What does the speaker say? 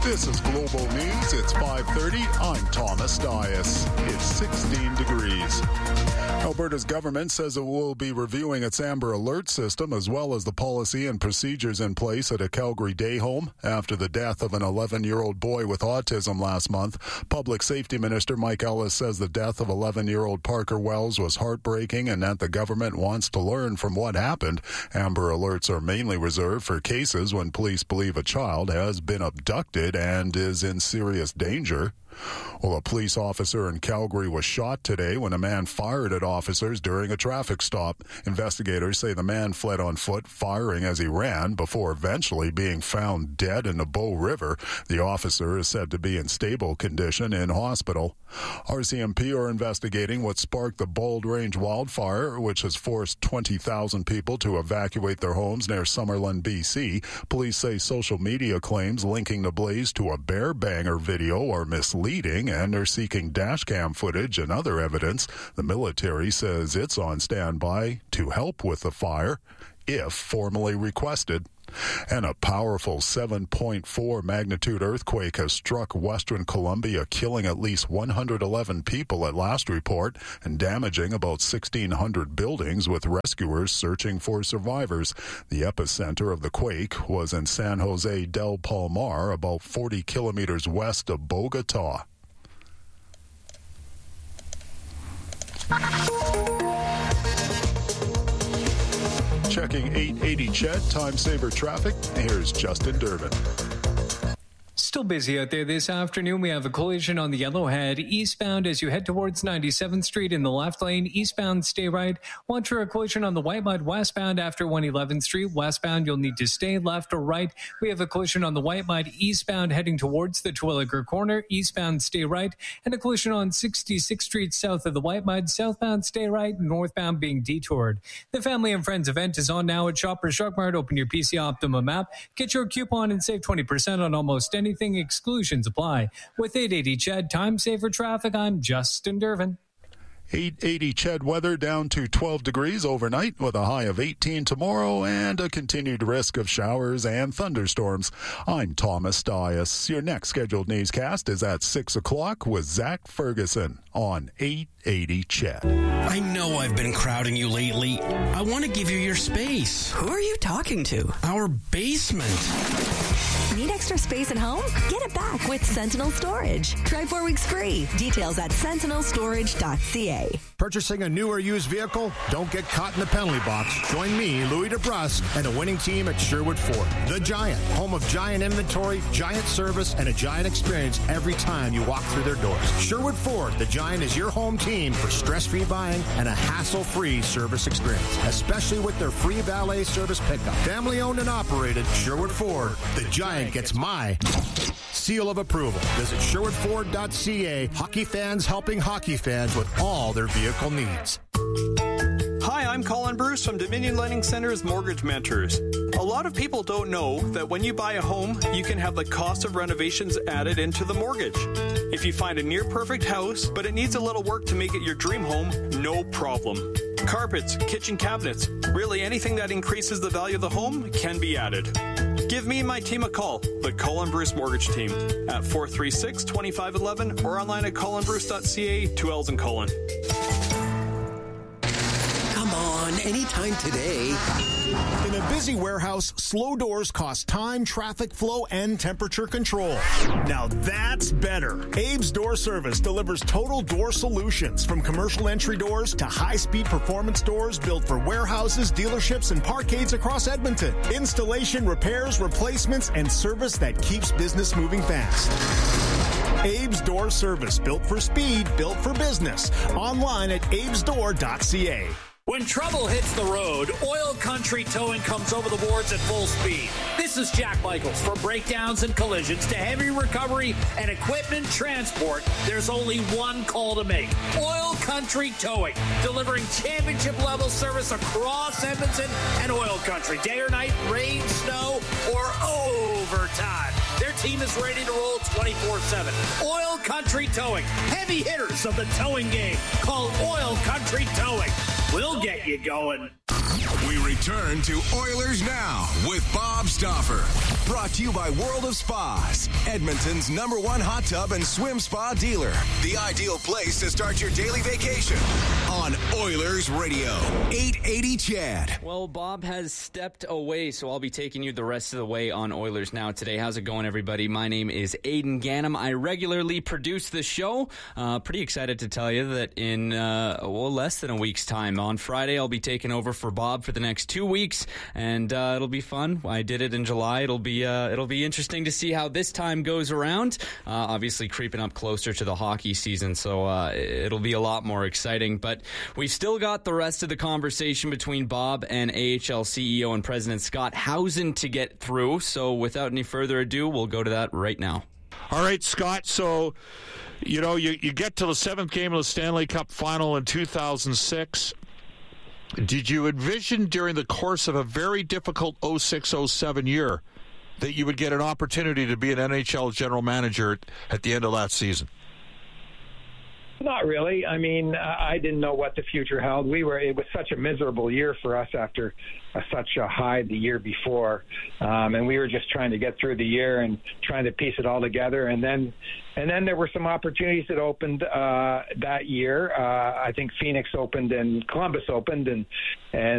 This is Global News. It's 5:30. I'm Thomas Dias. It's 16 degrees. Alberta's government says it will be reviewing its Amber Alert system as well as the policy and procedures in place at a Calgary day home after the death of an 11-year-old boy with autism last month. Public Safety Minister Mike Ellis says the death of 11-year-old Parker Wells was heartbreaking and that the government wants to learn from what happened. Amber Alerts are mainly reserved for cases when police believe a child has been abducted and is in serious danger. Well, a police officer in Calgary was shot today when a man fired at officers during a traffic stop. Investigators say the man fled on foot, firing as he ran, before eventually being found dead in the Bow River. The officer is said to be in stable condition in hospital. RCMP are investigating what sparked the Bald Range wildfire, which has forced 20,000 people to evacuate their homes near Summerlin, BC. Police say social media claims linking the blaze to a bear banger video are misleading and are seeking dashcam footage and other evidence. The military says it's on standby to help with the fire if formally requested. And a powerful 7.4 magnitude earthquake has struck Western Colombia, killing at least 111 people at last report and damaging about 1,600 buildings, with rescuers searching for survivors. The epicenter of the quake was in San Jose del Palmar, about 40 kilometers west of Bogota. Checking 880 Chet, time saver traffic. Here's Justin Durbin. Still busy out there this afternoon. We have a collision on the Yellowhead eastbound as you head towards 97th Street in the left lane. Eastbound, stay right. Watch for a collision on the Whitemud westbound after 111th Street. Westbound, you'll need to stay left or right. We have a collision on the Whitemud eastbound heading towards the Terwillegar corner. Eastbound, stay right. And a collision on 66th Street south of the Whitemud. Southbound, stay right. Northbound being detoured. The Family and Friends event is on now at Shoppers Drug Mart. Open your PC Optimum app. Get your coupon and save 20% on almost anything. Exclusions apply. With 880 Ched, time saver traffic, I'm Justin Durbin. 880 Ched weather down to 12 degrees overnight with a high of 18 tomorrow and a continued risk of showers and thunderstorms. I'm Thomas Dias. Your next scheduled newscast is at 6 o'clock with Zach Ferguson on 880 Ched. I know I've been crowding you lately. I want to give you your space. Who are you talking to? Our basement. Need extra space at home? Get it back with Sentinel Storage. Try 4 weeks free. Details at sentinelstorage.ca. Purchasing a new or used vehicle? Don't get caught in the penalty box. Join me, Louis DeBrusque, and a winning team at Sherwood Ford. The Giant, home of giant inventory, giant service, and a giant experience every time you walk through their doors. Sherwood Ford, the Giant is your home team for stress-free buying and a hassle-free service experience, especially with their free valet service pickup. Family-owned and operated, Sherwood Ford, the Giant gets my seal of approval. Visit SherwoodFord.ca. Hockey fans helping hockey fans with all their vehicle needs. Hi, I'm Colin Bruce from Dominion Lending Center's Mortgage Mentors. A lot of people don't know that when you buy a home, you can have the cost of renovations added into the mortgage. If you find a near-perfect house, but it needs a little work to make it your dream home, no problem. Carpets, kitchen cabinets, really anything that increases the value of the home can be added. Give me and my team a call, the Colin Bruce Mortgage Team, at 436-2511 or online at colinbruce.ca, 2 L's in Colin. Come on, anytime today. In a busy warehouse, slow doors cost time, traffic flow, and temperature control. Now that's better. Abe's Door Service delivers total door solutions, from commercial entry doors to high-speed performance doors built for warehouses, dealerships, and parkades across Edmonton. Installation, repairs, replacements, and service that keeps business moving fast. Abe's Door Service, built for speed, built for business. Online at abesdoor.ca. When trouble hits the road, Oil Country Towing comes over the boards at full speed. This is Jack Michaels. From breakdowns and collisions to heavy recovery and equipment transport, there's only one call to make. Oil Country Towing, delivering championship-level service across Edmonton and Oil Country. Day or night, rain, snow, or overtime. Their team is ready to roll 24/7. Oil Country Towing, heavy hitters of the towing game. Call Oil Country Towing. We'll get you going. We return to Oilers Now with Bob Stauffer. Brought to you by World of Spas, Edmonton's #1 hot tub and swim spa dealer. The ideal place to start your daily vacation on Oilers Radio, 880 CHED. Well, Bob has stepped away, so I'll be taking you the rest of the way on Oilers Now today. How's it going, everybody? My name is Aidan Gannam. I regularly produce the show. Pretty excited to tell you that in less than a week's time, on Friday, I'll be taking over for Bob for the next 2 weeks, and it'll be fun. I did it in July. It'll be interesting to see how this time goes around. Obviously, creeping up closer to the hockey season, so it'll be a lot more exciting. But we've still got the rest of the conversation between Bob and AHL CEO and President Scott Howson to get through. So without any further ado, we'll go to that right now. All right, Scott. So, you get to the 7th game of the Stanley Cup final in 2006. Did you envision during the course of a very difficult 06-07 year that you would get an opportunity to be an NHL general manager at the end of that season? Not really. I mean, I didn't know what the future held. It was such a miserable year for us after such a high the year before, and we were just trying to get through the year and trying to piece it all together. And then there were some opportunities that opened that year. I think Phoenix opened and Columbus opened, and